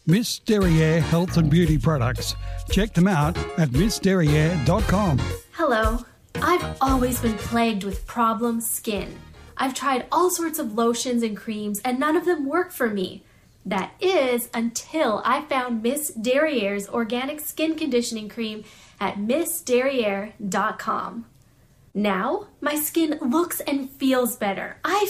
Miss Derriere Health and Beauty Products. Check them out at missderriere.com. Hello. I've always been plagued with problem skin. I've tried all sorts of lotions and creams and none of them work for me. That is until I found Miss Derriere's organic skin conditioning cream at missderriere.com. Now, my skin looks and feels better. I